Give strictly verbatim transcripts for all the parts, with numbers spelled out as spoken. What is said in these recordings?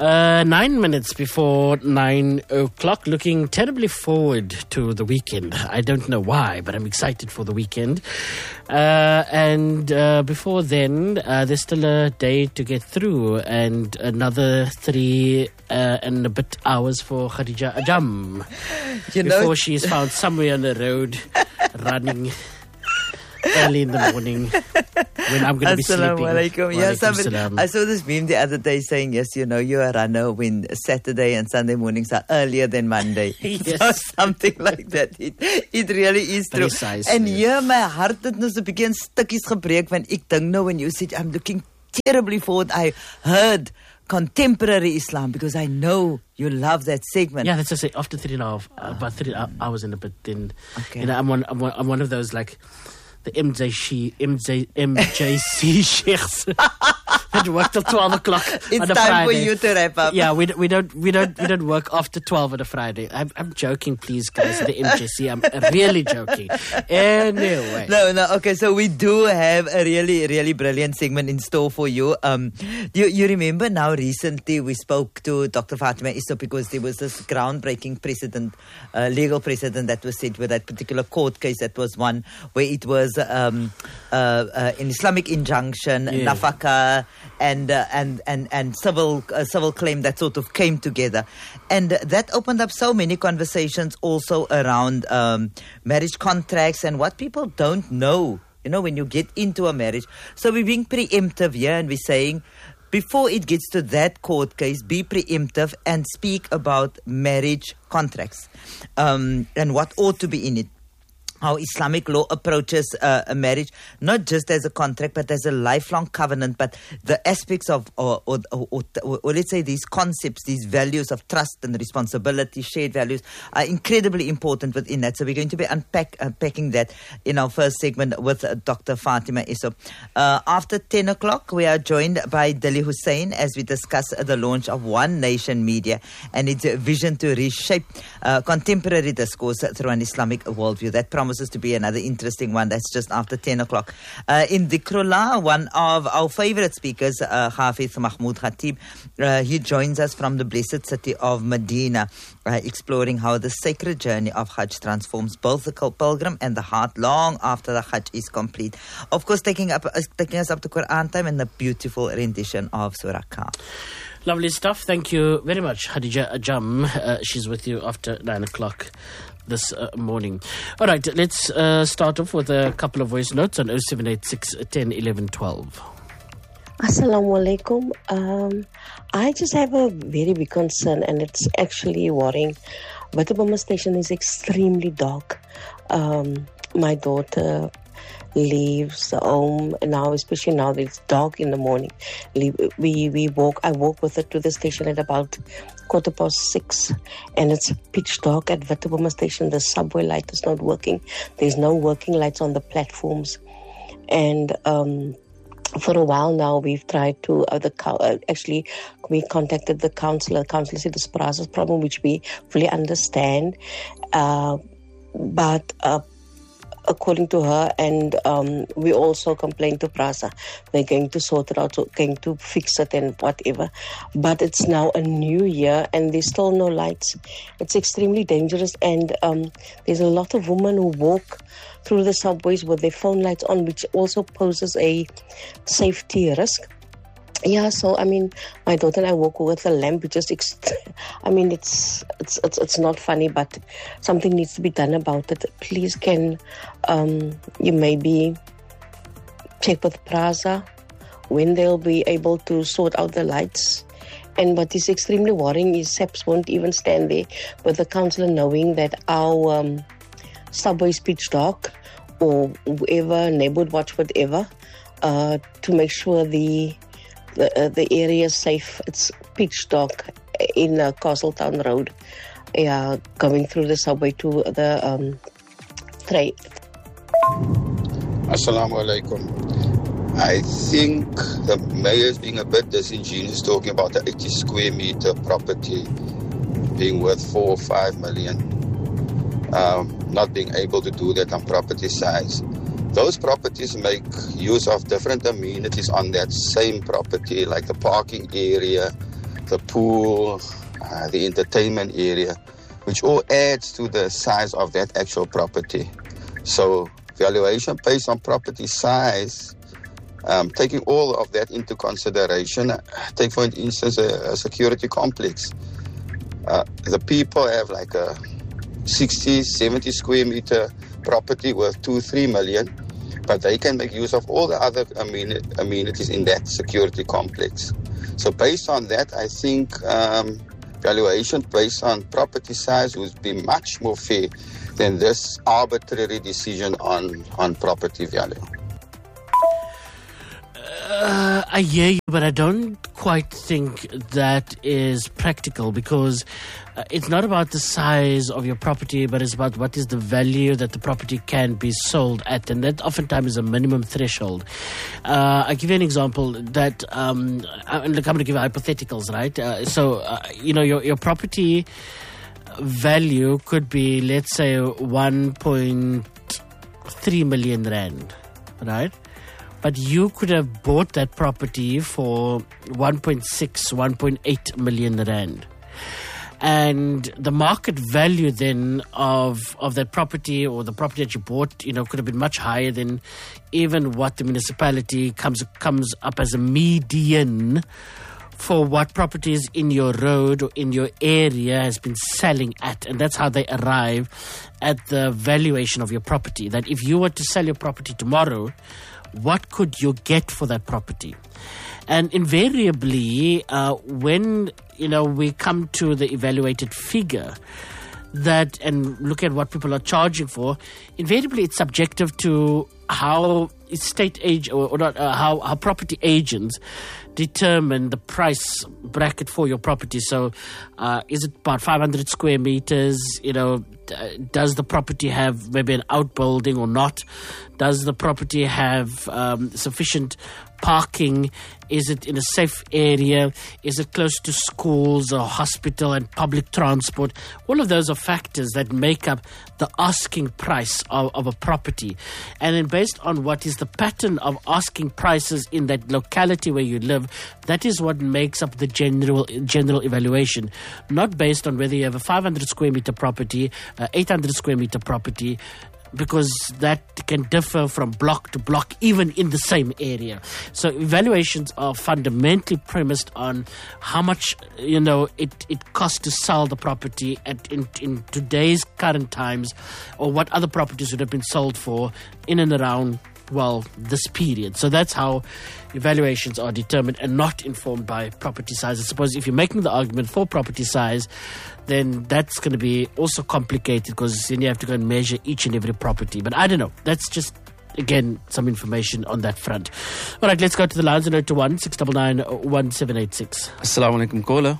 Uh, nine minutes before nine o'clock, looking terribly forward to the weekend. I don't know why, but I'm excited for the weekend. Uh, and uh, before then, uh, there's still a day to get through and another three uh, and a bit hours for Khadija Ajam. You know, before she's found somewhere on the road running early in the morning when I'm going to be sleeping. Alaikum. Yeah, somebody, I saw this meme the other day saying, yes, you know, you're a runner when Saturday and Sunday mornings are earlier than Monday. Yes. So something like that. It, it really is true. Precisely. And here my heart het nou so 'n bietjie in stukkies gebreek when ek dink nou when you said I'm looking terribly forward. I heard contemporary Islam because I know you love that segment. Yeah, let's just say after three and a half, uh, about three hours and a bit, then Okay. you know, I'm one, I'm one, I'm one of those like the M J C, M J, M J C sheikhs that work till twelve o'clock It's on a time Friday. for you to wrap up. Yeah, we don't, we don't, we don't, we don't work after twelve on a Friday. I'm, I'm joking, please, guys. The M J C, I'm really joking. Anyway, No, no. Okay, so we do have a really, really brilliant segment in store for you. Um, you, you remember now recently we spoke to Doctor Fatima Issa because there was this groundbreaking precedent, uh, legal precedent that was set with that particular court case. That was one where it was um, uh, uh, an Islamic injunction, Yeah. nafaka, and uh, and and and civil uh, civil claim that sort of came together, and that opened up so many conversations also around um, marriage contracts and what people don't know, you know, when you get into a marriage. So we're being preemptive here, and we're saying, before it gets to that court case, be preemptive and speak about marriage contracts um, and what ought to be in it. How Islamic law approaches uh, a marriage, not just as a contract, but as a lifelong covenant. But the aspects of, or, or, or, or, or let's say these concepts, these values of trust and responsibility, shared values, are incredibly important within that. So we're going to be unpack, unpacking that in our first segment with uh, Doctor Fatima Issa. Uh, after ten o'clock, we are joined by Dali Hussein as we discuss uh, the launch of One Nation Media and its vision to reshape uh, contemporary discourse through an Islamic worldview. That promises to be another interesting one. That's just after ten o'clock. Uh, in Dhikrullah, one of our favorite speakers, uh, Hafiz Mahmoud Khatib, uh, he joins us from the blessed city of Medina, uh, exploring how the sacred journey of Hajj transforms both the pilgrim and the heart long after the Hajj is complete. Of course, taking up uh, taking us up to Quran time and the beautiful rendition of Surah Kahf. lovely stuff. Thank you very much, Khadija Ajam. Uh, she's with you after nine o'clock this uh, morning. All right, let's uh, start off with a couple of voice notes on oh seven eight six, ten, eleven, twelve. Assalamu alaikum. Um, I just have a very big concern, and it's actually worrying. Waterboma station is extremely dark. Um, my daughter leaves home now, especially now that it's dark in the morning. We we walk. I walk with her to the station at about quarter past six, and it's pitch dark at Waterboma station. The subway light is not working. There's no working lights on the platforms, and um, for a while now, we've tried to uh, the uh, actually we contacted the councillor. The councillor said it's Prasa's problem, which we fully understand, uh, but. Uh, According to her, and um, we also complained to Prasa. They're going to sort it out, so going to fix it and whatever. But it's now a new year and there's still no lights. It's extremely dangerous, and um, there's a lot of women who walk through the subways with their phone lights on, which also poses a safety risk. Yeah, so I mean, my daughter and I walk with a lamp. We just, ext- I mean, it's it's it's it's not funny, but something needs to be done about it. Please, can um, you maybe check with Prasa when they'll be able to sort out the lights? And what is extremely worrying is S A P S won't even stand there with the councillor knowing that our um, subway is pitch dark, or whoever, neighbourhood watch, whatever, uh, to make sure the The, uh, the area is safe. It's pitch dark in uh, Castletown Road. Yeah, going through the subway to the um, train. Assalamu alaikum. I think the mayor is being a bit disingenuous talking about the eighty square meter property being worth four or five million. Um, not being able to do that on property size. Those properties make use of different amenities on that same property, like the parking area, the pool, uh, the entertainment area, which all adds to the size of that actual property. So valuation based on property size, um, taking all of that into consideration, take for instance a, a security complex. Uh, the people have like a sixty, seventy square meter property worth two, three million, but they can make use of all the other amen- amenities in that security complex. So based on that, I think um, valuation based on property size would be much more fair than this arbitrary decision on, on property value. Uh, I hear you, but I don't quite think that is practical, because uh, it's not about the size of your property, but it's about what is the value that the property can be sold at, and that oftentimes is a minimum threshold. Uh, I'll give you an example that, um, I'm going to give hypotheticals, right? Uh, so, uh, you know, your, your property value could be, let's say, one point three million rand, right? But you could have bought that property for one point six, one point eight million rand. And the market value then of of that property, or the property that you bought, you know, could have been much higher than even what the municipality comes comes up as a median for what properties in your road or in your area has been selling at. And that's how they arrive at the valuation of your property. That if you were to sell your property tomorrow, what could you get for that property? And invariably, uh, when you know we come to the evaluated figure, that and look at what people are charging for, invariably it's subjective to how estate agent or, or not uh, how how property agents determine the price bracket for your property. So, uh, is it about five hundred square meters? You know, does the property have maybe an outbuilding or not? Does the property have um, sufficient parking? Is it in a safe area? Is it close to schools or hospital and public transport? All of those are factors that make up the asking price of, of a property. And then based on what is the pattern of asking prices in that locality where you live, that is what makes up the general general evaluation. Not based on whether you have a five hundred square meter property, uh, eight hundred square meter property, because that can differ from block to block, even in the same area. So evaluations are fundamentally premised on how much, you know, it, it costs to sell the property at in, in today's current times, or what other properties would have been sold for in and around, well, this period. So that's how evaluations are determined, and not informed by property size. I suppose if you're making the argument for property size, then that's going to be also complicated, because then you have to go and measure each and every property. But I don't know. That's just, again, some information on that front. All right, let's go to the lines on zero two one, six nine nine, one seven eight six. Assalamu alaikum, caller.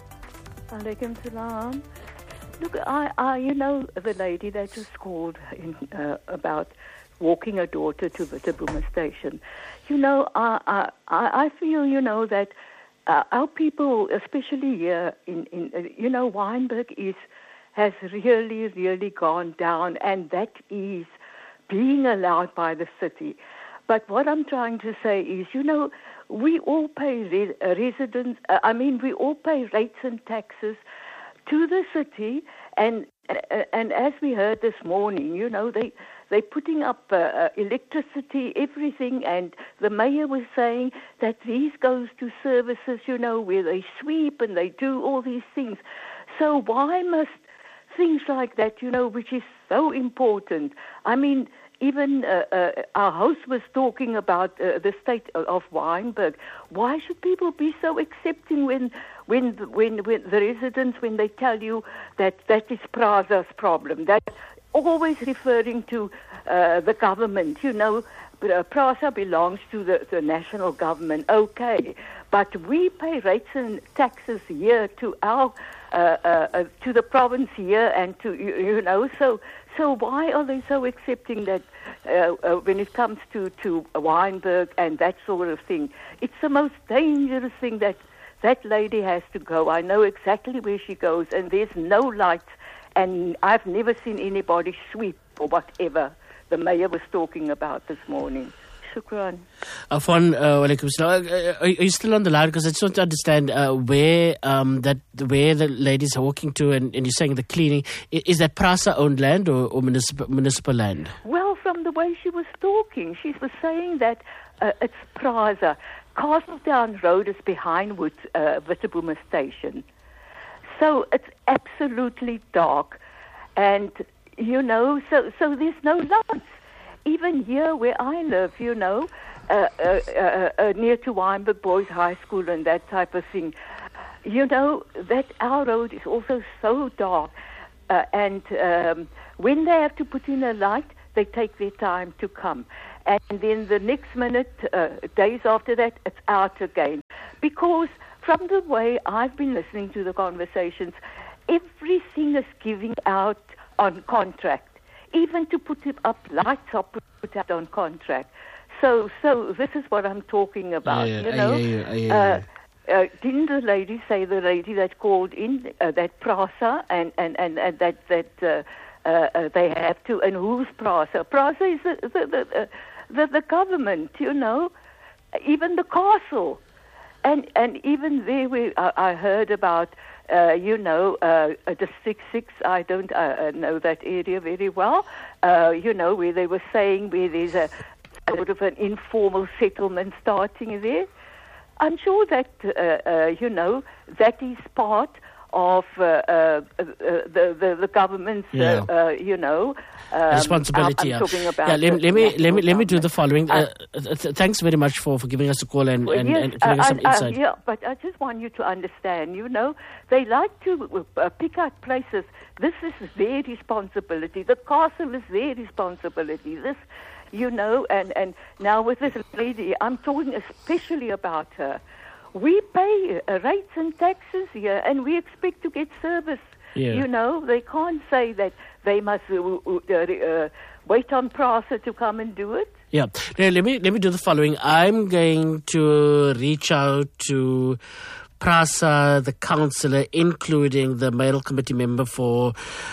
Alaikum salam. Look, I, I, you know, the lady that just called in, uh, about walking her daughter to Witteboom station. You know, I, I, I feel, you know, that uh, our people, especially here in, in uh, you know, Wynberg is has really, really gone down, and that is being allowed by the city. But what I'm trying to say is, you know, we all pay re- uh, residents, uh, I mean, we all pay rates and taxes to the city, and uh, and as we heard this morning, you know, they they're putting up uh, uh, electricity, everything, and the mayor was saying that these goes to services, you know, where they sweep and they do all these things. So why must things like that, you know, which is so important? I mean, even uh, uh, our host was talking about uh, the state of Wynberg. Why should people be so accepting when, when, when, when the residents, when they tell you that that is Praza's problem? That always referring to uh, the government, you know. Praza belongs to the, the national government, okay, but we pay rates and taxes here to our uh, uh, to the province here, and to you, you know. So, so why are they so accepting that uh, uh, when it comes to to Wynberg and that sort of thing? It's the most dangerous thing. That that lady has to go. I know exactly where she goes, and there's no lights. And I've never seen anybody sweep or whatever the mayor was talking about this morning. shukran. Afwan, uh, walaikum salam. Uh, are you still on the line? Because I just want to understand uh, where um, that where the ladies are walking to, and, and you're saying the cleaning. Is that PRASA owned land or, or municipal, municipal land? Well, from the way she was talking, she was saying that uh, it's PRASA. Castletown Road is behind Wood, uh, Witterboomer Station. So it's absolutely dark. And, you know, so, so there's no lights. Even here where I live, you know, uh, uh, uh, uh, near to Wynberg Boys High School and that type of thing, you know, that our road is also so dark. Uh, and um, when they have to put in a light, they take their time to come. And then the next minute, uh, days after that, it's out again. Because from the way I've been listening to the conversations, everything is giving out on contract. Even to put up lights are put out on contract. So, so this is what I'm talking about. Yeah, yeah, you know, I hear you, I hear uh, you. uh, didn't the lady say the lady that called in uh, that PRASA and and and, and that that uh, uh, uh, they have to, and who's PRASA? PRASA is the the the, uh, the the government. You know, even the castle, and and even there we I, I heard about. Uh, you know, uh, District six, I don't uh, know that area very well, uh, you know, where they were saying where there's a sort of an informal settlement starting there. I'm sure that, uh, uh, you know, that is part of uh, uh, the, the the government's, Yeah. uh, uh, you know, um, responsibility. I'm yeah. talking about yeah, let, the let me let me let me do the national following. Uh, government. th- thanks very much for, for giving us a call and, Well, and, yes, and giving us uh, some uh, insight. yeah, but I just want you to understand, you know, they like to uh, pick out places. This is their responsibility. The castle is their responsibility. This, you know, and, and now with this lady, I'm talking especially about her. We pay uh, rates and taxes here, and we expect to get service. Yeah. You know, they can't say that they must uh, uh, uh, wait on PRASA to come and do it. Yeah. Now, let me let me do the following. I'm going to reach out to PRASA, the councillor, including the mayoral committee member for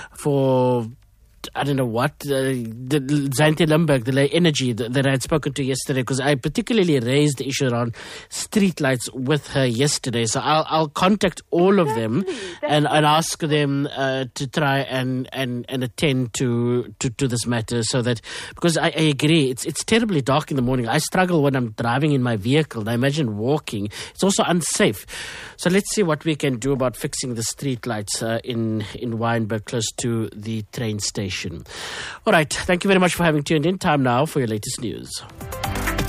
for. I don't know what, uh, the Zanthe Limburg, the energy that, that I had spoken to yesterday, because I particularly raised the issue around streetlights with her yesterday. So I'll, I'll contact all of them and, and ask them uh, to try and, and, and attend to, to, to this matter, so that, because I, I agree, it's it's terribly dark in the morning. I struggle when I'm driving in my vehicle. I imagine walking. It's also unsafe. So let's see what we can do about fixing the streetlights uh, in, in Wynberg, close to the train station. All right. Thank you very much for having tuned in. Time now for your latest news.